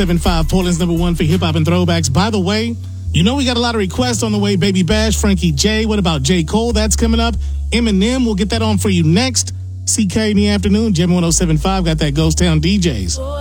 1075, Portland's number one for hip hop and throwbacks. By the way, you know we got a lot of requests on the way. Baby Bash, Frankie J. What about J. Cole? That's coming up. Eminem, we'll get that on for you next. CK in the afternoon. Jim 1075 got that Ghost Town DJs.